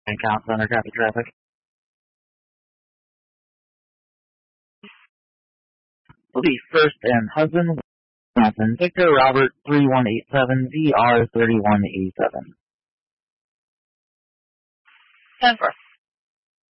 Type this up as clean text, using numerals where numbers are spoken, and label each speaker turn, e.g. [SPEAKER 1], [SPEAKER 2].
[SPEAKER 1] And Count Center, copy traffic. Will be First and Hudson, Wisconsin, Victor Robert 3187 VR 3187.
[SPEAKER 2] 10-4.